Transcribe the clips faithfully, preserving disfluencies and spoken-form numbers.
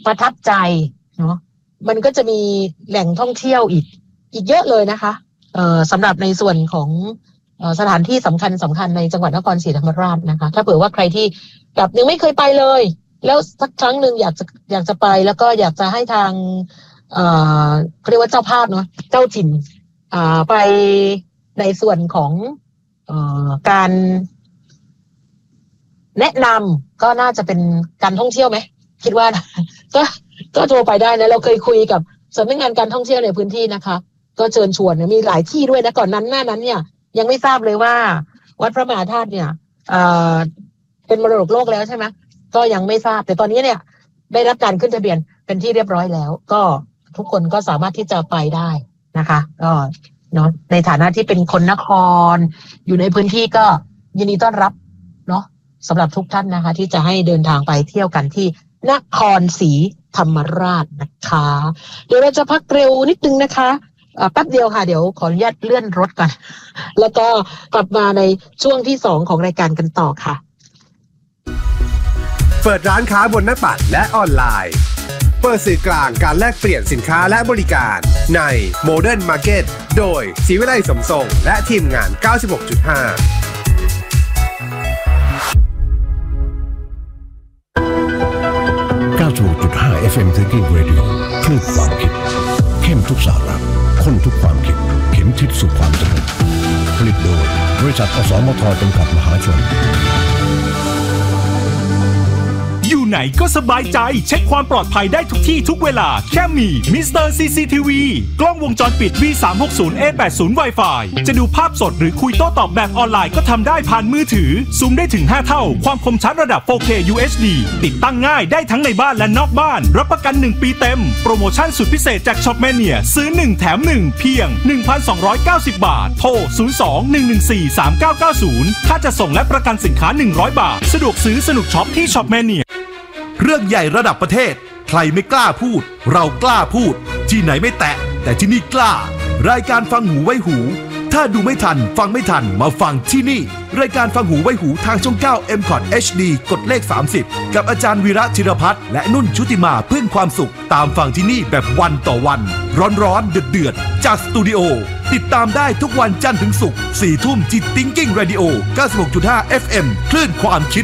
ประทับใจเนาะมันก็จะมีแหล่งท่องเที่ยวอีกอีกเยอะเลยนะคะเอ่อสำหรับในส่วนของเอ่อสถานที่สำคัญสำคัญในจังหวัดนครศรีธรรมราชนะคะถ้าเผื่อว่าใครที่แบบยังไม่เคยไปเลยแล้วสักครั้งหนึ่งอยากจะอยากจะไปแล้วก็อยากจะให้ทางเอ่อเขาเรียกว่าเจ้าภาพเนาะเจ้าถิ่นอ่าไปในส่วนของเอ่อการแนะนำก็น่าจะเป็นการท่องเที่ยวไหมคิดว่าก็ก็โทรไปได้นะเราเคยคุยกับสำนักงานการท่องเที่ยวในพื้นที่นะคะก็เชิญชวนมีหลายที่ด้วยนะก่อนนั้นหน้านั้นเนี่ยยังไม่ทราบเลยว่าวัดพระมหาธาตุเนี่ยเอ่อเป็นมรดกโลกแล้วใช่ไหมก็ยังไม่ทราบแต่ตอนนี้เนี่ยได้รับการขึ้นทะเบียนเป็นที่เรียบร้อยแล้วก็ทุกคนก็สามารถที่จะไปได้นะคะก็เนาะในฐานะที่เป็นคนนครอยู่ในพื้นที่ก็ยินดีต้อนรับเนาะสำหรับทุกท่านนะคะที่จะให้เดินทางไปเที่ยวกันที่นครศรีธรรมราชนะคะเดี๋ยวเราจะพักเร็วนิดนึงนะคะแป๊บเดียวค่ะเดี๋ยวขออนุญาตเลื่อนรถก่อนแล้วก็กลับมาในช่วงที่สองของรายการกันต่อค่ะเปิดร้านค้าบนหน้าปัดและออนไลน์เปิดสื่อกลางการแลกเปลี่ยนสินค้าและบริการใน Modern Market โดยศรีวิไลสมทรงและทีมงาน เก้าสิบหกจุดห้าเก้าสิบหกจุดห้า เอฟ เอ็ม Thinking Radio คลื่นความคิดเข้มทุกสาระข้นทุกความคิดเข็มทิศสู่ความสำเร็จผลิตโดยบริษัทอสมทจำกัดมหาชนอยู่ไหนก็สบายใจเช็คความปลอดภัยได้ทุกที่ทุกเวลาแค่มีมิสเตอร์ ซี ซี ที วี กล้องวงจรปิด วี สามหกศูนย์ เอ แปดสิบ Wi-Fi จะดูภาพสดหรือคุยโต้ตอบแบบออนไลน์ก็ทำได้ผ่านมือถือซูมได้ถึงห้าเท่าความคมชัดระดับ โฟร์เค ยู เอช ดี ติดตั้งง่ายได้ทั้งในบ้านและนอกบ้านรับประกันหนึ่งปีเต็มโปรโมชั่นสุดพิเศษจาก Shopmania ซื้อหนึ่งแถมหนึ่งเพียง หนึ่งพันสองร้อยเก้าสิบ บาทโทรศูนย์ สอง หนึ่ง หนึ่ง สี่ สาม เก้า เก้า ศูนย์ค่าจัดส่งและประกันสินค้าหนึ่งร้อยบาทสะดวกซื้อสนุกช็อปที่ Shopmania เรื่องใหญ่ระดับประเทศใครไม่กล้าพูดเรากล้าพูดที่ไหนไม่แตะแต่ที่นี่กล้ารายการฟังหูไว้หูถ้าดูไม่ทันฟังไม่ทันมาฟังที่นี่รายการฟังหูไว้หูทางช่องเก้า เอ็ม คอท เอช ดี กดเลขสามสิบกับอาจารย์วีระธีรพัฒน์และนุ่นชุติมาพึ่งความสุขตามฟังที่นี่แบบวันต่อวันร้อนๆเดือดๆจากสตูดิโอติดตามได้ทุกวันจันทร์ถึงศุกร์สี่ทุ่มที่ Thinking Radio เก้าสิบหกจุดห้า เอฟ เอ็ม คลื่นความคิด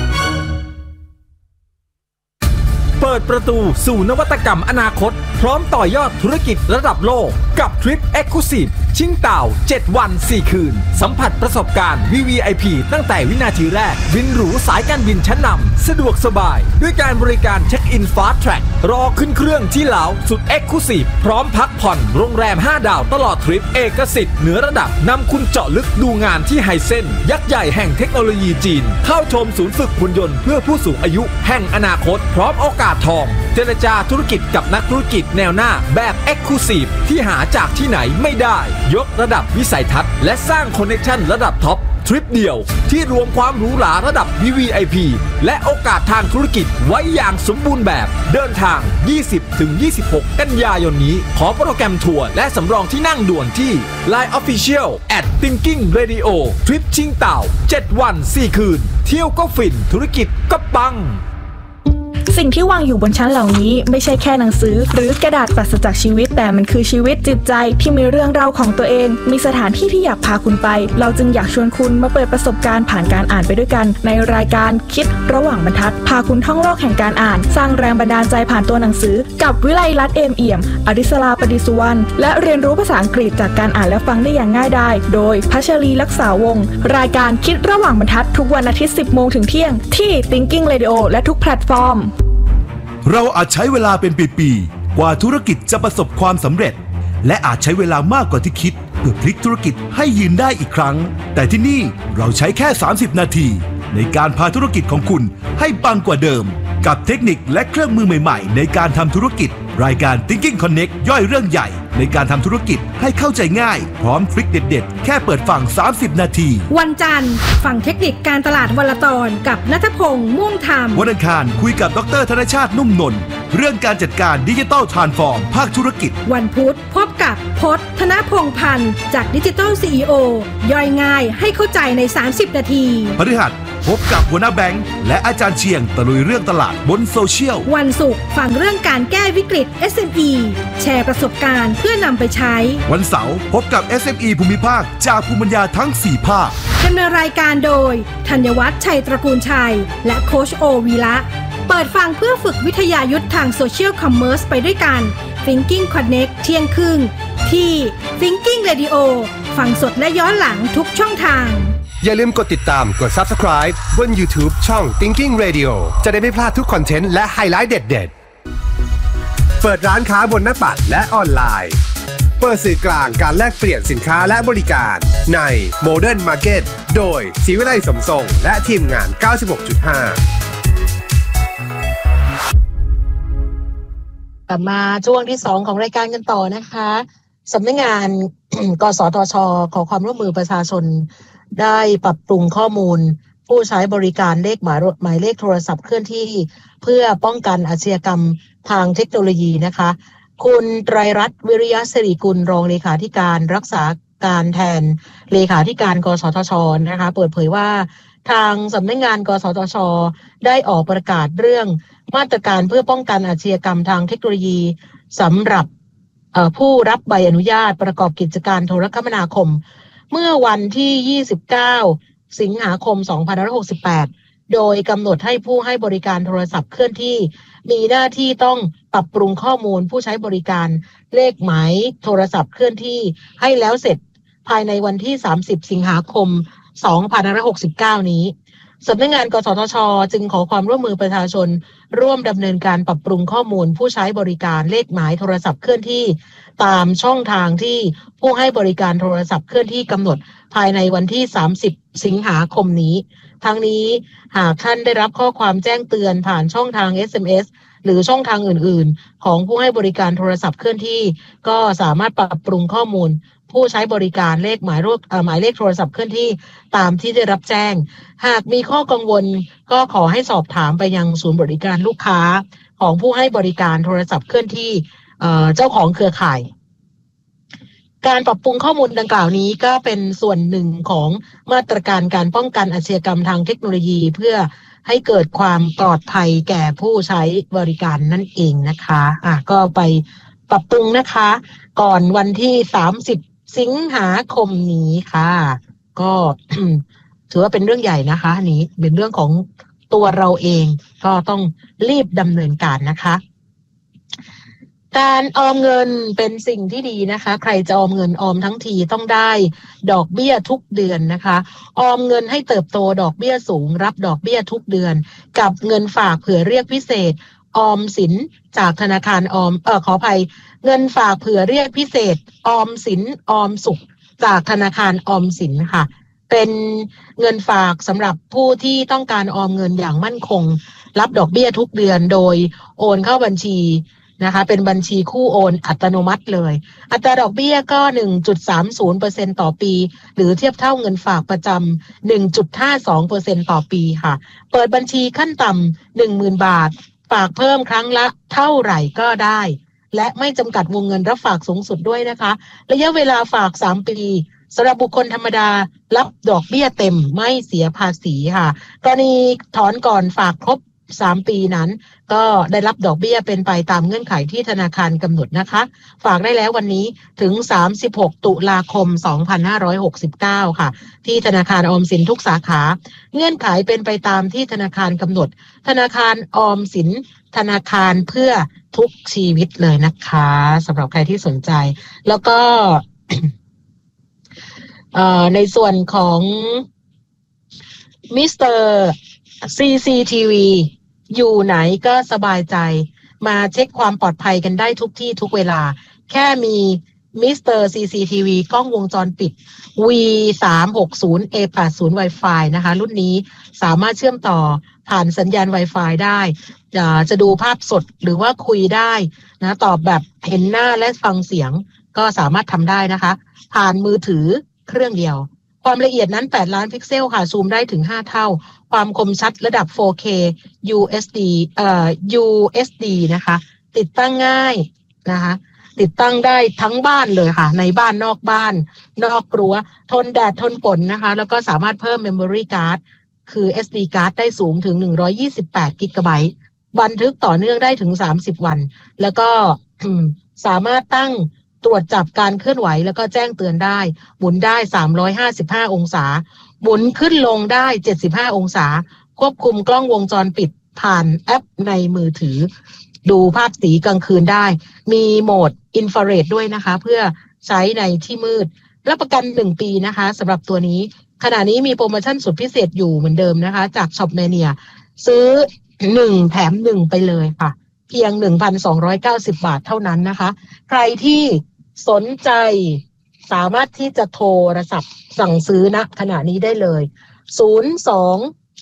เปิดประตูสู่นวัตกรรมอนาคตพร้อมต่อยอดธุรกิจระดับโลกกับทริป Exclusive ชิงเต่าเจ็ดวันสี่คืนสัมผัสประสบการณ์ วี วี ไอ พี ตั้งแต่วินาทีแรกบินหรูสายการบินชั้นนำสะดวกสบายด้วยการบริการเช็คอิน Fast Track รอขึ้นเครื่องที่ลาวสุด Exclusive พร้อมพักผ่อนโรงแรมห้าดาวตลอดทริปเอกสิทธิ์เหนือระดับนำคุณเจาะลึกดูงานที่ไฮเซนยักษ์ใหญ่แห่งเทคโนโลยีจีนเข้าชมศูนย์ฝึกหุ่นยนต์เพื่อผู้สูงอายุแห่งอนาคตพร้อมโอกาสทองเจรจาธุรกิจกับนักธุรกิจแนวหน้าแบบ Exclusive ที่หาจากที่ไหนไม่ได้ยกระดับวิสัยทัศน์และสร้างคอนเนคชั่นระดับท็อปทริปเดียวที่รวมความหรูหราระดับ วี วี ไอ พี และโอกาสทางธุรกิจไว้อย่างสมบูรณ์แบบเดินทาง ยี่สิบถึงยี่สิบหก กันยายนนี้ขอโปรแกรมทัวร์และสำรองที่นั่งด่วนที่ ไลน์ Official แอท Thinking Radio ทริปชิงเต่าเจ็ดวันสี่คืนเที่ยวก็ฟินธุรกิจก็ปังสิ่งที่วางอยู่บนชั้นเหล่านี้ไม่ใช่แค่หนังสือหรือกระดาษปราศจากชีวิตแต่มันคือชีวิตจิตใจที่มีเรื่องราวของตัวเองมีสถานที่ที่อยากพาคุณไปเราจึงอยากชวนคุณมาเปิดประสบการณ์ผ่านการอ่านไปด้วยกันในรายการคิดระหว่างบรรทัดพาคุณท่องโลกแห่งการอ่านสร้างแรงบันดาลใจผ่านตัวหนังสือกับวิไลรัตน์เอมเอี่ยมอริศราปดิสุวรรณและเรียนรู้ภาษาอังกฤษจากการอ่านและฟังได้อย่างง่ายดายโดยพัชรีลักษาวงศ์รายการคิดระหว่างบรรทัดทุกวันอาทิตย์ สิบโมงถึงเที่ยงที่ Thinking Radio และทุกแพลตฟอร์มเราอาจใช้เวลาเป็นปีๆกว่าธุรกิจจะประสบความสำเร็จและอาจใช้เวลามากกว่าที่คิดเพื่อพลิกธุรกิจให้ยืนได้อีกครั้งแต่ที่นี่เราใช้แค่สามสิบนาทีในการพาธุรกิจของคุณให้ปังกว่าเดิมกับเทคนิคและเครื่องมือใหม่ๆในการทำธุรกิจรายการ Thinking Connect ย่อยเรื่องใหญ่ในการทำธุรกิจให้เข้าใจง่ายพร้อมทริคเด็ดๆแค่เปิดฟังสามสิบนาทีวันจันทร์ฟังเทคนิคการตลาดวันละตอนกับณัฐพงษ์ม่วงธรรมวันอังคารคุยกับดร.ธนชาตินุ่มนนท์เรื่องการจัดการดิจิทัลทรานส์ฟอร์มภาคธุรกิจวันพุธพบกับกับพจน์ ธนพงษ์พันธ์จาก Digital ซี อี โอ ย่อยง่ายให้เข้าใจในสามสิบนาทีพฤหัสพบกับหัวหน้าแบงค์และอาจารย์เชียงตะลุยเรื่องตลาดบนโซเชียลวันศุกร์ฟังเรื่องการแก้วิกฤต เอส เอ็ม อี แชร์ประสบการณ์เพื่อนำไปใช้วันเสาร์พบกับ เอส เอ็ม อี ภูมิภาคจากภูมิปัญญาทั้งสี่ภาคดำเนินรายการโดยธัญวัฒน์ชัยตระกูลชัยและโค้ชโอวีระเปิดฟังเพื่อฝึกวิทยายุทธทางโซเชียลคอมเมอร์สไปด้วยกัน Thinking Connect เที่ยงครึ่งที่ Thinking Radio ฟังสดและย้อนหลังทุกช่องทางอย่าลืมกดติดตามกด Subscribe บน YouTube ช่อง Thinking Radio จะได้ไม่พลาดทุกคอนเทนต์และไฮไลท์เด็ดๆเปิดร้านค้าบนหน้าปัดและออนไลน์เปิดสื่อกลางการแลกเปลี่ยนสินค้าและบริการใน Modern Market โดยศรีวิไลสมทรงและทีมงาน เก้าสิบหกจุดห้ากลับมาช่วงที่สองของรายการกันต่อนะคะสำนักงาน กสทช.ขอความร่วมมือประชาชนได้ปรับปรุงข้อมูลผู้ใช้บริการเลขหมายหมายเลขโทรศัพท์เคลื่อนที่เพื่อป้องกันอาชญากรรมทางเทคโนโลยีนะคะคุณไตรรัตน์วิริยะสิริกุลรองเลขาธิการรักษาการแทนเลขาธิการกสทช.นะคะเปิดเผยว่าทางสำนักงานกสทช.ได้ออกประกาศเรื่องมาตรการเพื่อป้องกันอาชญากรรมทางเทคโนโลยีสำหรับผู้รับใบอนุญาตประกอบกิจการโทรคมนาคมเมื่อวันที่ยี่สิบเก้าสิงหาคมสองพันห้าร้อยหกสิบแปดโดยกำหนดให้ผู้ให้บริการโทรศัพท์เคลื่อนที่มีหน้าที่ต้องปรับปรุงข้อมูลผู้ใช้บริการเลขหมายโทรศัพท์เคลื่อนที่ให้แล้วเสร็จภายในวันที่สามสิบสิงหาคมสองพันห้าร้อยหกสิบเก้านี้สำนักงานกสทช.จึงขอความร่วมมือประชาชนร่วมดำเนินการปรับปรุงข้อมูลผู้ใช้บริการเลขหมายโทรศัพท์เคลื่อนที่ตามช่องทางที่ผู้ให้บริการโทรศัพท์เคลื่อนที่กำหนดภายในวันที่สามสิบสิงหาคมนี้ทั้งนี้หากท่านได้รับข้อความแจ้งเตือนผ่านช่องทาง เอส เอ็ม เอส หรือช่องทางอื่นๆของผู้ให้บริการโทรศัพท์เคลื่อนที่ก็สามารถปรับปรุงข้อมูลผู้ใช้บริการเลขหมายรูปหมายเลขโทรศัพท์เคลื่อนที่ตามที่ได้รับแจ้งหากมีข้อกังวลก็ขอให้สอบถามไปยังศูนย์บริการลูกค้าของผู้ให้บริการโทรศัพท์เคลื่อนที่เจ้าของเครือข่ายการปรับปรุงข้อมูลดังกล่าวนี้ก็เป็นส่วนหนึ่งของมาตรการการป้องกันอาชญากรรมทางเทคโนโลยีเพื่อให้เกิดความปลอดภัยแก่ผู้ใช้บริการนั่นเองนะคะอ่ะก็ไปปรับปรุงนะคะก่อนวันที่สามสิบสิงหาคมนี้ค่ะก็ ถือว่าเป็นเรื่องใหญ่นะคะอันนี้เป็นเรื่องของตัวเราเองก็ต้องรีบดำเนินการนะคะการออมเงินเป็นสิ่งที่ดีนะคะใครจะออมเงินออมทั้งทีต้องได้ดอกเบี้ยทุกเดือนนะคะออมเงินให้เติบโตดอกเบี้ยสูงรับดอกเบี้ยทุกเดือนกับเงินฝากเผื่อเรียกพิเศษออมสินจากธนาคารออมเออขออภัยเงินฝากเผื่อเรียกพิเศษออมสินออมสุขจากธนาคารออมสินค่ะเป็นเงินฝากสำหรับผู้ที่ต้องการออมเงินอย่างมั่นคงรับดอกเบี้ยทุกเดือนโดยโอนเข้าบัญชีนะคะเป็นบัญชีคู่โอนอัตโนมัติเลยอัตราดอกเบี้ยก็ หนึ่งจุดสามศูนย์เปอร์เซ็นต์ ต่อปีหรือเทียบเท่าเงินฝากประจำ หนึ่งจุดห้าสองเปอร์เซ็นต์ ต่อปีค่ะเปิดบัญชีขั้นต่ำ หนึ่งหมื่น บาทฝากเพิ่มครั้งละเท่าไหร่ก็ได้และไม่จำกัดวงเงินรับฝากสูงสุดด้วยนะคะระยะเวลาฝากสามปีสำหรับบุคคลธรรมดารับดอกเบี้ยเต็มไม่เสียภาษีค่ะกรณีถอนก่อนฝากครบสามปีนั้นก็ได้รับดอกเบี้ยเป็นไปตามเงื่อนไขที่ธนาคารกำหนดนะคะฝากได้แล้ววันนี้ถึงสามสิบหกตุลาคมสองพันห้าร้อยหกสิบเก้าค่ะที่ธนาคารออมสินทุกสาขาเงื่อนไขเป็นไปตามที่ธนาคารกำหนดธนาคารออมสินธนาคารเพื่อทุกชีวิตเลยนะคะสำหรับใครที่สนใจแล้วก็ ในส่วนของมิสเตอร์ ซี ซี ที วี อยู่ไหนก็สบายใจมาเช็คความปลอดภัยกันได้ทุกที่ทุกเวลาแค่มีมิสเตอร์ ซี ซี ที วี กล้องวงจรปิด วี สามหกศูนย์ เอ แปดสิบ Wi-Fi นะคะรุ่นนี้สามารถเชื่อมต่อผ่านสัญญาณ Wi-Fi ได้จะดูภาพสดหรือว่าคุยได้นะตอบแบบเห็นหน้าและฟังเสียงก็สามารถทำได้นะคะผ่านมือถือเครื่องเดียวความละเอียดนั้นแปดล้านพิกเซลค่ะซูมได้ถึงห้าเท่าความคมชัดระดับ โฟร์เค ยู เอส ดี เอ่อ ยู เอส ดี นะคะติดตั้งง่ายนะคะติดตั้งได้ทั้งบ้านเลยค่ะในบ้านนอกบ้านนอกรั้วทนแดดทนฝนนะคะแล้วก็สามารถเพิ่ม memory card คือ เอส ดี card ได้สูงถึงหนึ่งร้อยยี่สิบแปดกิกะไบต์บันทึกต่อเนื่องได้ถึงสามสิบวันแล้วก็สามารถตั้งตรวจจับการเคลื่อนไหวแล้วก็แจ้งเตือนได้หมุนได้สามร้อยห้าสิบห้าองศาหมุนขึ้นลงได้เจ็ดสิบห้าองศาควบคุมกล้องวงจรปิดผ่านแอปในมือถือดูภาพสีกลางคืนได้มีโหมดอินฟราเรดด้วยนะคะเพื่อใช้ในที่มืดรับประกันหนึ่งปีนะคะสำหรับตัวนี้ขณะนี้มีโปรโมชั่นสุดพิเศษอยู่เหมือนเดิมนะคะจาก Shopmania ซื้อหนึ่งแถมหนึ่งไปเลยค่ะเพียง หนึ่งพันสองร้อยเก้าสิบ บาทเท่านั้นนะคะใครที่สนใจสามารถที่จะโทรศัพท์สั่งซื้อณขณะนี้ได้เลยศูนย์ สอง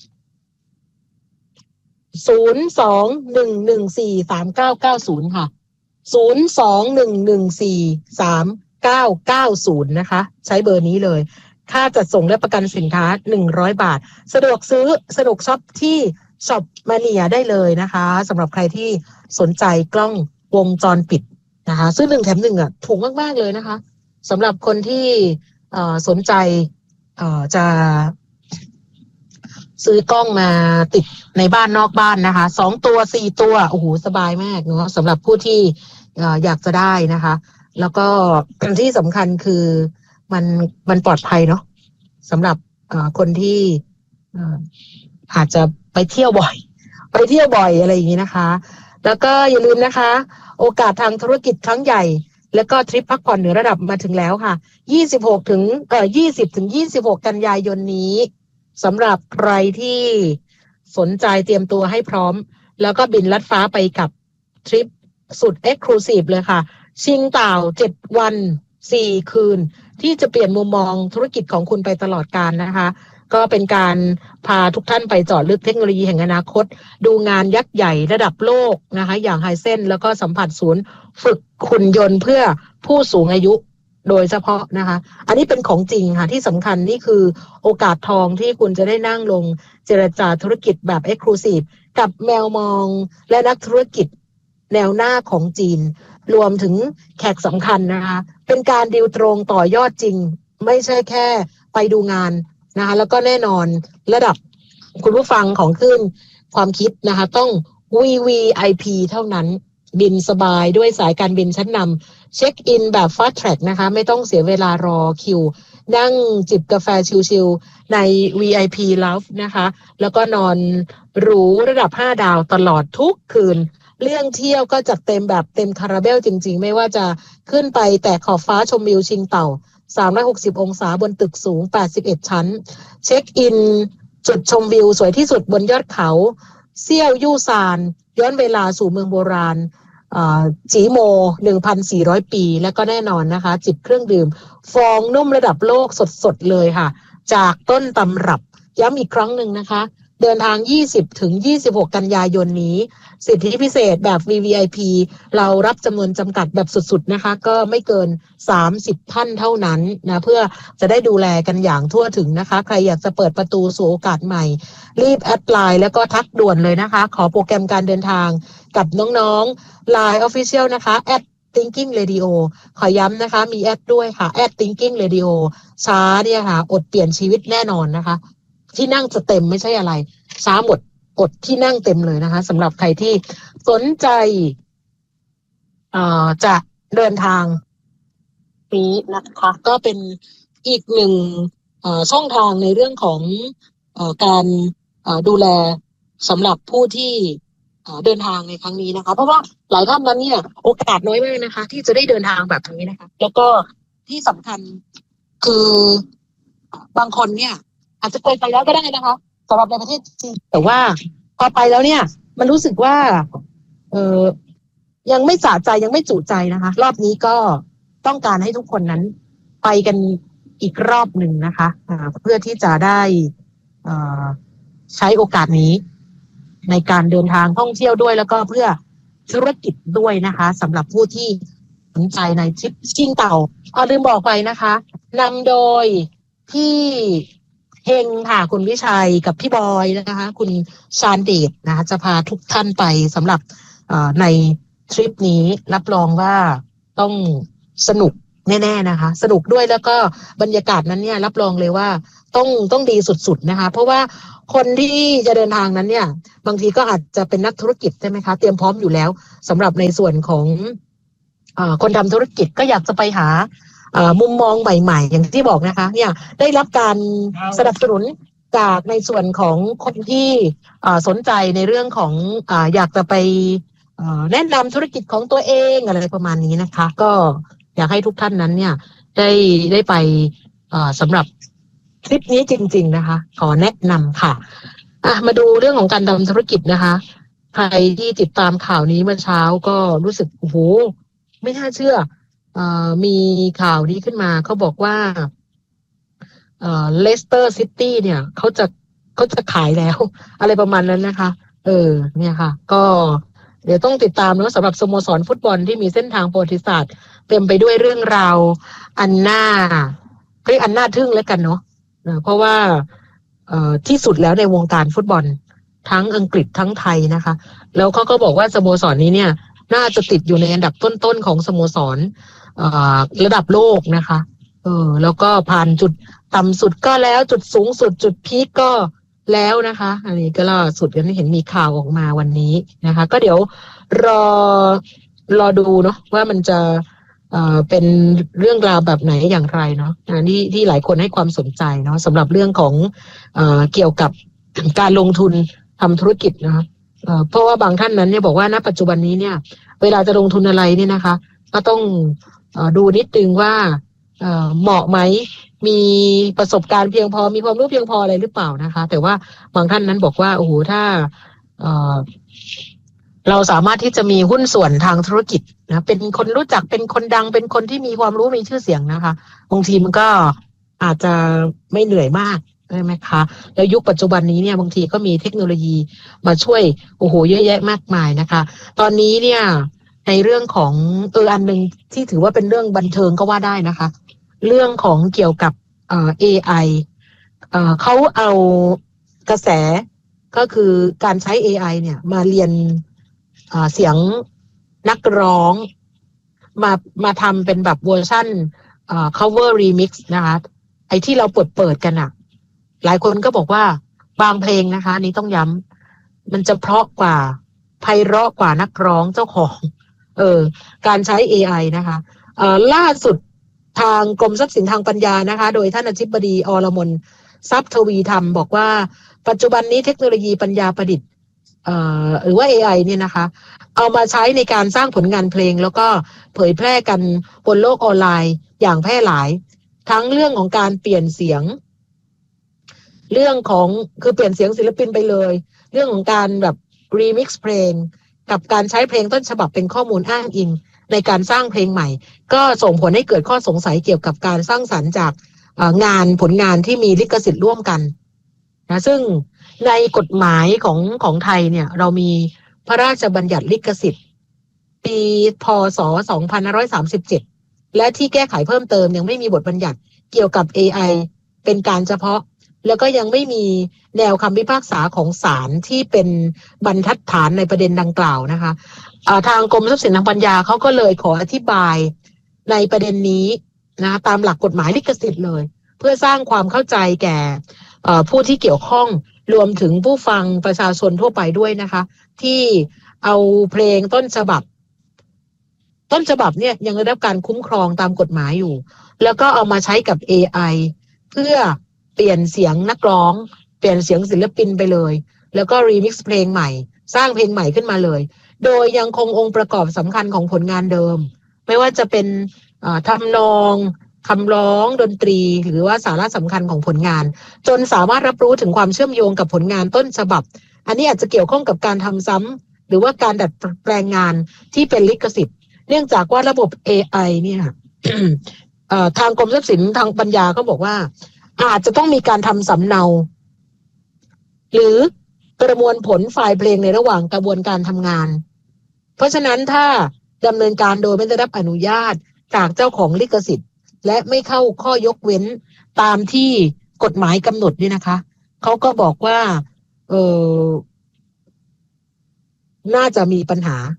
ศูนย์ สอง หนึ่ง หนึ่ง สี่ สาม เก้า เก้า ศูนย์ค่ะศูนย์ สอง หนึ่ง หนึ่ง สี่ สาม เก้า เก้า ศูนย์นะคะใช้เบอร์นี้เลยค่าจัดส่งและประกันสินค้าหนึ่งร้อยบาทสะดวกซื้อสะดวกช็อปที่Shopmaniaได้เลยนะคะสำหรับใครที่สนใจกล้องวงจรปิดนะคะซื้อหนึ่งแถมหนึ่งอ่ะถูกมากๆเลยนะคะสำหรับคนที่สนใจจะซื้อกล้องมาติดในบ้านนอกบ้านนะคะสองตัวสี่ตัวโอ้โหสบายมากเนาะสำหรับผู้ที่อยากจะได้นะคะแล้วก็ที่สำคัญคือมันมันปลอดภัยเนาะสำหรับคนที่อาจจะไปเที่ยวบ่อยไปเที่ยวบ่อยอะไรอย่างนี้นะคะแล้วก็อย่าลืมนะคะโอกาสทางธุรกิจครั้งใหญ่แล้วก็ทริปพักผ่อนเหนือระดับมาถึงแล้วค่ะยี่สิบหกถึงเอ่อยี่สิบถึงยี่สิบหกกันยายนนี้สำหรับใครที่สนใจเตรียมตัวให้พร้อมแล้วก็บินลัดฟ้าไปกับทริปสุดเอ็กซ์คลูซีฟเลยค่ะชิงเต่าเจ็ดวันสี่คืนที่จะเปลี่ยนมุมมองธุรกิจของคุณไปตลอดกาลนะคะก็เป็นการพาทุกท่านไปเจาะลึกเทคโนโลยีแห่งอนาคตดูงานยักษ์ใหญ่ระดับโลกนะคะอย่างไฮเซนแล้วก็สัมผัสศูนย์ฝึกหุ่นยนต์เพื่อผู้สูงอายุโดยเฉพาะนะคะอันนี้เป็นของจริงค่ะที่สำคัญนี่คือโอกาสทองที่คุณจะได้นั่งลงเจรจาธุรกิจแบบ Exclusive กับแมวมองและนักธุรกิจแนวหน้าของจีนรวมถึงแขกสำคัญนะคะเป็นการดีลตรงต่อยอดจริงไม่ใช่แค่ไปดูงานนะคะแล้วก็แน่นอนระดับคุณผู้ฟังของคลื่นความคิดนะคะต้อง วี วี ไอ พี เท่านั้นบินสบายด้วยสายการบินชั้นนำเช็คอินแบบ Fast Track นะคะไม่ต้องเสียเวลารอคิวนั่งจิบกาแฟชิลๆใน วี ไอ พี Lounge นะคะแล้วก็นอนหรูระดับห้าดาวตลอดทุกคืนเรื่องเที่ยวก็จัดเต็มแบบเต็มคาราเบลจริงๆไม่ว่าจะขึ้นไปแต่ขอบฟ้าชมวิวชิงเต่าสามร้อยหกสิบองศาบนตึกสูงแปดสิบเอ็ดชั้นเช็คอินจุดชมวิวสวยที่สุดบนยอดเขาเซี่ยวยู่ซานย้อนเวลาสู่เมืองโบราณจีโม หนึ่งพันสี่ร้อย ปีและก็แน่นอนนะคะจิบเครื่องดื่มฟองนุ่มระดับโลกสดๆเลยค่ะจากต้นตำรับย้ำอีกครั้งหนึ่งนะคะเดินทางยี่สิบถึงยี่สิบหกกันยายนนี้สิทธิพิเศษแบบ วี วี ไอ พี เรารับจำนวนจำกัดแบบสุดๆนะคะก็ไม่เกินสามสิบท่านเท่านั้นนะเพื่อจะได้ดูแลกันอย่างทั่วถึงนะคะใครอยากจะเปิดประตูสู่โอกาสใหม่รีบแอดไลน์แล้วก็ทักด่วนเลยนะคะขอโปรแกรมการเดินทางกับน้องๆ ไลน์ Official นะคะ แอท Thinking Radio ขอย้ำนะคะมีแอดด้วยค่ะ แอท Thinking Radio ช้าเนี่ยค่ะอดเปลี่ยนชีวิตแน่นอนนะคะที่นั่งจะเต็มไม่ใช่อะไรช้าหมดอดที่นั่งเต็มเลยนะคะสำหรับใครที่สนใจเอ่อจะเดินทางนี้นะคะก็เป็นอีกหนึ่งเอ่อช่องทางในเรื่องของเอ่อการเอ่อดูแลสำหรับผู้ที่เอ่อเดินทางในครั้งนี้นะคะเพราะว่าหลายท่านนั้นเนี่ยโอกาสน้อยมากนะคะที่จะได้เดินทางแบบนี้นะคะแล้วก็ที่สำคัญคือบางคนเนี่ยอาจจะเคยไปแล้วก็ได้นะคะสำหรับในประเทศจีนแต่ว่าพอไปแล้วเนี่ยมันรู้สึกว่าเออยังไม่สะใจยังไม่จุใจนะคะรอบนี้ก็ต้องการให้ทุกคนนั้นไปกันอีกรอบหนึ่งนะคะเพื่อที่จะได้ใช้โอกาสนี้ในการเดินทางท่องเที่ยวด้วยแล้วก็เพื่อธุรกิจด้วยนะคะสำหรับผู้ที่สนใจในทริปชิงเต่าเอาลืมบอกไปนะคะนำโดยพี่เฮงค่ะคุณวิชัยกับพี่บอยนะคะคุณชาญเดชนะคะจะพาทุกท่านไปสำหรับในทริปนี้รับรองว่าต้องสนุกแน่ๆนะคะสนุกด้วยแล้วก็บรรยากาศนั้นเนี่ยรับรองเลยว่าต้องต้องดีสุดๆนะคะเพราะว่าคนที่จะเดินทางนั้นเนี่ยบางทีก็อาจจะเป็นนักธุรกิจใช่ไหมคะเตรียมพร้อมอยู่แล้วสำหรับในส่วนของเอ่อคนทำธุรกิจก็อยากจะไปหาเอ่อมุมมองใหม่ๆอย่างที่บอกนะคะเนี่ยได้รับการสนับสนุนจากในส่วนของคนที่เอ่อสนใจในเรื่องของเอ่ออยากจะไปเอ่อแนะนำธุรกิจของตัวเองอะไรประมาณนี้นะคะก็อยากให้ทุกท่านนั้นเนี่ยได้ได้ไปเอ่อสำหรับคลิปนี้จริงๆนะคะขอแนะนำค่ะอ่ะมาดูเรื่องของการทำธุรกิจนะคะใครที่ติดตามข่าวนี้เมื่อเช้าก็รู้สึกโอ้โหไม่น่าเชื่อเอ่อมีข่าวนี้ขึ้นมาเขาบอกว่าเอ่อเลสเตอร์ซิตี้เนี่ยเขาจะเขาจะขายแล้วอะไรประมาณนั้นนะคะเออเนี่ยค่ะก็เดี๋ยวต้องติดตามนะสำหรับสโมสรฟุตบอลที่มีเส้นทางประวัติศาสตร์เต็มไปด้วยเรื่องราวอันน่าเรียกอันน่าทึ่งแล้วกันเนาะเพราะว่าเอ่อที่สุดแล้วในวงการฟุตบอลทั้งอังกฤษทั้งไทยนะคะแล้วเขาก็บอกว่าสโมสรนี้เนี่ยน่าจะติดอยู่ในอันดับต้นๆของสโมสรเอ่อระดับโลกนะคะเออแล้วก็ผ่านจุดต่ำสุดก็แล้วจุดสูงสุดจุดพีคก็แล้วนะคะอันนี้ก็ล่าสุดกันเห็นมีข่าวออกมาวันนี้นะคะก็เดี๋ยวรอรอดูเนาะว่ามันจะเอ่อเป็นเรื่องราวแบบไหนอย่างไรเนาะอันนี้ที่หลายคนให้ความสนใจเนาะสำหรับเรื่องของเอ่อเกี่ยวกับการลงทุนทำธุรกิจนะคะเอ่อเพราะว่าบางท่านนั้นเนี่ยบอกว่าณปัจจุบันนี้เนี่ยเวลาจะลงทุนอะไรเนี่ยนะคะก็ต้องเอ่อดูนิดนึงว่าเอ่อเหมาะไหมมีประสบการณ์เพียงพอมีความรู้เพียงพออะไรหรือเปล่านะคะแต่ว่าบางท่านนั้นบอกว่าโอ้โหถ้าเอ่อเราสามารถที่จะมีหุ้นส่วนทางธุรกิจนะเป็นคนรู้จักเป็นคนดังเป็นคนที่มีความรู้มีชื่อเสียงนะคะบางทีมันก็อาจจะไม่เหนื่อยมากใช่ไหมคะแล้วยุคปัจจุบันนี้เนี่ยบางทีก็มีเทคโนโลยีมาช่วยโอ้โหเยอะแยะมากมายนะคะตอนนี้เนี่ยในเรื่องของเอออันนึงที่ถือว่าเป็นเรื่องบันเทิงก็ว่าได้นะคะเรื่องของเกี่ยวกับเอ่อ เอ ไอ เอ่อเขาเอากระแสก็คือการใช้ เอ ไอ เนี่ยมาเรียนเอ่อเสียงนักร้องมามาทำเป็นแบบเวอร์ชั่นเอ่อ cover remix นะคะไอ้ที่เราเปิดเปิดกันอะหลายคนก็บอกว่าบางเพลงนะคะนี้ต้องย้ำมันจะเพราะกว่าไพเราะกว่านักร้องเจ้าของเออการใช้ เอ ไอ นะคะเอ่อล่าสุดทางกรมทรัพย์สินทางปัญญานะคะโดยท่านอธิบดีอรมนทรัพย์ทวีธรรมบอกว่าปัจจุบันนี้เทคโนโลยีปัญญาประดิษฐ์เอ่อหรือว่า เอ ไอ เนี่ยนะคะเอามาใช้ในการสร้างผลงานเพลงแล้วก็เผยแพร่กันบนโลกออนไลน์อย่างแพร่หลายทั้งเรื่องของการเปลี่ยนเสียงเรื่องของคือเปลี่ยนเสียงศิลปินไปเลยเรื่องของการแบบรีมิกซ์เพลงกับการใช้เพลงต้นฉบับเป็นข้อมูลอ้างอิงในการสร้างเพลงใหม่ก็ส่งผลให้เกิดข้อสงสัยเกี่ยวกับการสร้างสรรค์จากงานผลงานที่มีลิขสิทธิ์ร่วมกันนะซึ่งในกฎหมายของของไทยเนี่ยเรามีพระราชบัญญัติลิขสิทธิ์ปีพ.ศ. สองพันห้าร้อยสามสิบเจ็ดและที่แก้ไขเพิ่มเติมยังไม่มีบทบัญญัติเกี่ยวกับ เอ ไอ เป็นการเฉพาะแล้วก็ยังไม่มีแนวคำพิพากษาของศาลที่เป็นบรรทัดฐานในประเด็นดังกล่าวนะคะทางกรมทรัพย์สินทางปัญญาเขาก็เลยขออธิบายในประเด็นนี้นะตามหลักกฎหมายลิขสิทธิ์เลยเพื่อสร้างความเข้าใจแก่ผู้ที่เกี่ยวข้องรวมถึงผู้ฟังประชาชนทั่วไปด้วยนะคะที่เอาเพลงต้นฉบับต้นฉบับเนี่ยยังได้รับการคุ้มครองตามกฎหมายอยู่แล้วก็เอามาใช้กับ เอ ไอ เพื่อเปลี่ยนเสียงนักร้องเปลี่ยนเสียงศิลปินไปเลยแล้วก็รีมิกซ์เพลงใหม่สร้างเพลงใหม่ขึ้นมาเลยโดยยังคงองค์ประกอบสำคัญของผลงานเดิมไม่ว่าจะเป็นทำนองคำร้องดนตรีหรือว่าสาระสำคัญของผลงานจนสามารถรับรู้ถึงความเชื่อมโยงกับผลงานต้นฉบับอันนี้อาจจะเกี่ยวข้องกับการทำซ้ำหรือว่าการดัดแปลงงานที่เป็นลิขสิทธิ์เนื่องจากว่าระบบ เอ ไอ เนี่ย ทางกรมทรัพย์สินทางปัญญาก็บอกว่าอาจจะต้องมีการทำสำเนาหรือประมวลผลไฟล์เพลงในระหว่างกระบวนการทำงานเพราะฉะนั้นถ้าดำเนินการโดยไม่ได้รับอนุญาตจากเจ้าของลิขสิทธิ์และไม่เข้าข้อยกเว้นตามที่กฎหมายกำหนดนี่นะคะเขาก็บอกว่าเออน่าจะมีปัญหา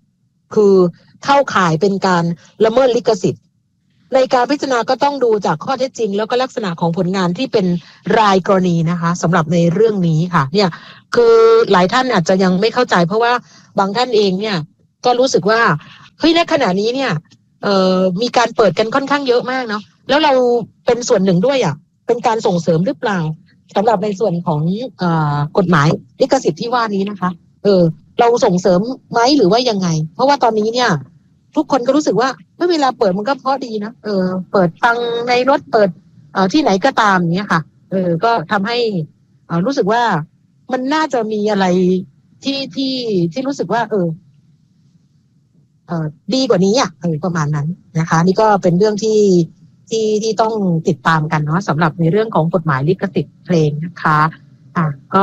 คือเข้าข่ายเป็นการละเมิดลิขสิทธิ์ในการพิจารณาก็ต้องดูจากข้อเท็จจริงแล้วก็ลักษณะของผลงานที่เป็นรายกรณีนะคะสำหรับในเรื่องนี้ค่ะเนี่ยคือหลายท่านอาจจะยังไม่เข้าใจเพราะว่าบางท่านเองเนี่ยก็รู้สึกว่าเฮ้ยในขณะนี้เนี่ยเอ่อมีการเปิดกันค่อนข้างเยอะมากเนาะแล้วเราเป็นส่วนหนึ่งด้วยอ่ะเป็นการส่งเสริมหรือเปล่าสำหรับในส่วนของเอ่อกฎหมายลิขสิทธิ์ที่ว่านี้นะคะเออเราส่งเสริมไหมหรือว่ายังไงเพราะว่าตอนนี้เนี่ยทุกคนก็รู้สึกว่าเมื่อเวลาเปิดมันก็เพราะดีนะเออเปิดฟังในรถเปิดเอ่อที่ไหนก็ตามอย่างเงี้ยค่ะเออก็ทำให้เอ่อรู้สึกว่ามันน่าจะมีอะไรที่ที่ที่รู้สึกว่าเออเอ่อดีกว่านี้อ่ะเออประมาณนั้นนะคะนี่ก็เป็นเรื่องที่ที่ที่ต้องติดตามกันเนาะสำหรับในเรื่องของกฎหมายลิขสิทธิ์เพลงนะคะอ่ะก็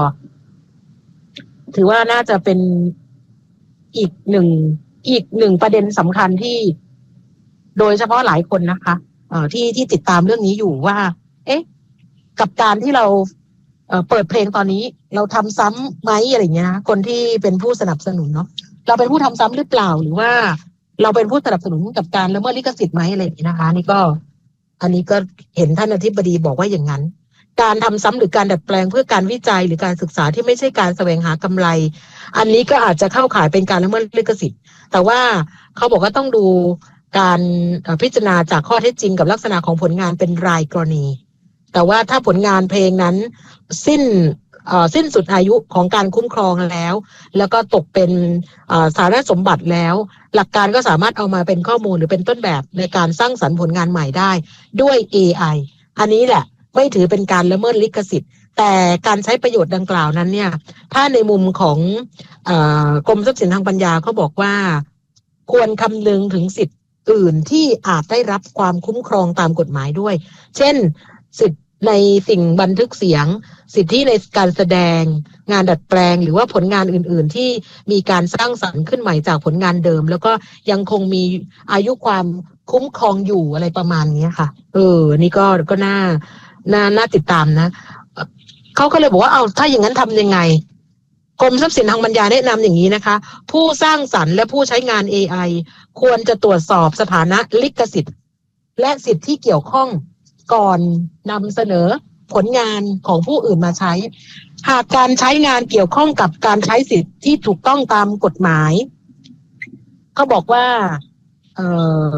ถือว่าน่าจะเป็นอีกหนึ่งอีกหนึ่งประเด็นสำคัญที่โดยเฉพาะหลายคนนะคะเอ่อที่ที่ติดตามเรื่องนี้อยู่ว่าเอ๊ะกับการที่เราเอ่อเปิดเพลงตอนนี้เราทำซ้ำไหมอะไรอย่างเงี้ยนะคนที่เป็นผู้สนับสนุนเนาะเราเป็นผู้ทำซ้ำหรือเปล่าหรือว่าเราเป็นผู้สนับสนุนกับการละเมิดลิขสิทธิ์ไหมอะไรอย่างนี้นะคะนี่ก็อันนี้ก็เห็นท่านอธิบดีบอกว่าอย่างนั้นการทำซ้ำหรือการดัดแปลงเพื่อการวิจัยหรือการศึกษาที่ไม่ใช่การแสวงหากำไรอันนี้ก็อาจจะเข้าข่ายเป็นการละเมิดลิขสิทธิ์แต่ว่าเขาบอกว่าต้องดูการพิจารณาจากข้อเท็จจริงกับลักษณะของผลงานเป็นรายกรณีแต่ว่าถ้าผลงานเพลงนั้นสิ้นเอ่อสิ้นสุดอายุของการคุ้มครองแล้วแล้วก็ตกเป็นเอ่อสาระสมบัติแล้วหลักการก็สามารถเอามาเป็นข้อมูลหรือเป็นต้นแบบในการสร้างสรรค์ผลงานใหม่ได้ด้วย เอ ไอ อันนี้แหละไม่ถือเป็นการละเมิดลิขสิทธิ์แต่การใช้ประโยชน์ดังกล่าวนั้นเนี่ยถ้าในมุมของเอ่อกรมทรัพย์สินทางปัญญาเขาบอกว่าควรคำนึงถึงสิทธิ์อื่นที่อาจได้รับความคุ้มครองตามกฎหมายด้วยเช่นสิทธิ์ในสิ่งบันทึกเสียงสิทธิในการแสดงงานดัดแปลงหรือว่าผลงานอื่นๆที่มีการสร้างสรรค์ขึ้นใหม่จากผลงานเดิมแล้วก็ยังคงมีอายุความคุ้มครองอยู่อะไรประมาณนี้ค่ะเออนี่ก็ก็น่าน่าน่าติดตามนะเขาก็เลยบอกว่าเอาถ้าอย่างนั้นทำยังไงกรมทรัพย์สินทางปัญญาแนะนำอย่างนี้นะคะผู้สร้างสรรค์และผู้ใช้งาน เอ ไอ ควรจะตรวจสอบสถานะลิขสิทธิ์และสิทธิที่เกี่ยวข้องก่อนนำเสนอผลงานของผู้อื่นมาใช้หากการใช้งานเกี่ยวข้องกับการใช้สิทธิที่ถูกต้องตามกฎหมายเขาบอกว่าเอ่อ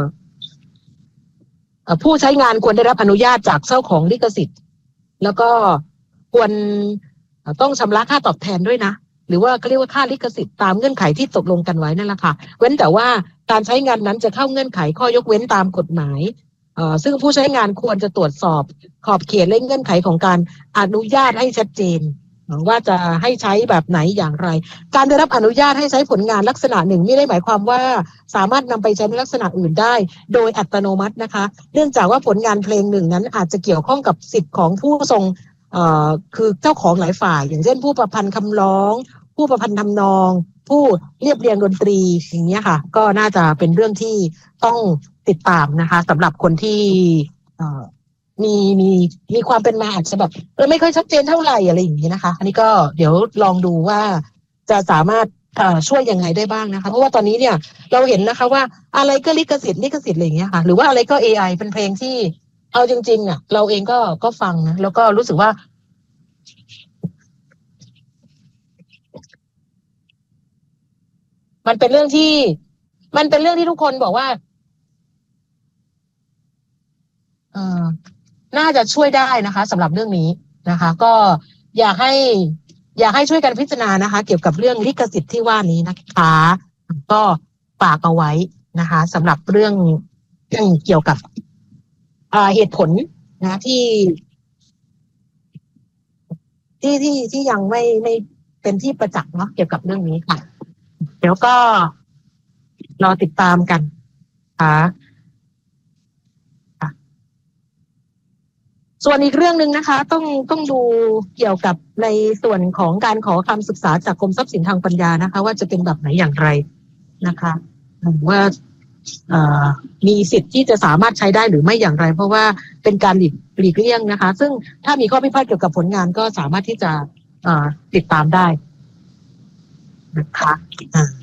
ผู้ใช้งานควรได้รับอนุญาตจากเจ้าของลิขสิทธิ์แล้วก็ควรต้องชำระค่าตอบแทนด้วยนะหรือว่าเขาเรียกว่าค่าลิขสิทธิ์ตามเงื่อนไขที่ตกลงกันไว้นั่นแหละค่ะเว้นแต่ว่าการใช้งานนั้นจะเข้าเงื่อนไขข้อยกเว้นตามกฎหมายเอ่อซึ่งผู้ใช้งานควรจะตรวจสอบขอบเขตและเงื่อนไขของการอนุญาตให้ชัดเจนว่าจะให้ใช้แบบไหนอย่างไรการได้รับอนุญาตให้ใช้ผลงานลักษณะหนึ่งไม่ได้หมายความว่าสามารถนำไปใช้ในลักษณะอื่นได้โดยอัตโนมัตินะคะเนื่องจากว่าผลงานเพลงหนึ่งนั้นอาจจะเกี่ยวข้องกับสิทธิ์ของผู้ทรงเอ่อคือเจ้าของหลายฝ่ายอย่างเช่นผู้ประพันธ์คำร้องผู้ประพันธ์ทำนองผู้เรียบเรียงดนตรีอย่างเงี้ยค่ะก็น่าจะเป็นเรื่องที่ต้องติดตามนะคะสำหรับคนที่เอ่อมีมีมีความเป็นมาอาจจะแบบเออไม่ค่อยชัดเจนเท่าไหร่อะไรอย่างนี้นะคะอันนี้ก็เดี๋ยวลองดูว่าจะสามารถช่วยยังไงได้บ้างนะคะเพราะว่าตอนนี้เนี่ยเราเห็นนะคะว่าอะไรก็ลิขสิทธิ์ลิขสิทธิ์อะไรอย่างเงี้ยค่ะหรือว่าอะไรก็ เอ ไอ เป็นเพลงที่เอาจริงๆอ่ะเราเองก็ก็ฟังนะแล้วก็รู้สึกว่ามันเป็นเรื่องที่มันเป็นเรื่องที่ทุกคนบอกว่าเอ่อน่าจะช่วยได้นะคะสำหรับเรื่องนี้นะคะก็อยากให้อยากให้ช่วยกันพิจารณานะคะเกี่ยวกับเรื่องลิขสิทธิ์ที่ว่านี้นะคะก็ฝากเอาไว้นะคะสำหรับเรื่องเกี่ยวกับเหตุผลนะที่ที่ที่ที่ยังไม่ไม่เป็นที่ประจักษ์เนาะเกี่ยวกับเรื่องนี้ค่ะเดี๋ยวก็รอติดตามกันค่ะส่วนอีกเรื่องนึงนะคะต้องต้องดูเกี่ยวกับในส่วนของการขอคำศึกษาจากกรมทรัพย์สินทางปัญญานะคะว่าจะเป็นแบบไหนอย่างไรนะคะว่ามีสิทธิ์ที่จะสามารถใช้ได้หรือไม่อย่างไรเพราะว่าเป็นการหลีกหลีกเลี่ยงนะคะซึ่งถ้ามีข้อพิพาทเกี่ยวกับผลงานก็สามารถที่จะติดตามได้นะคะ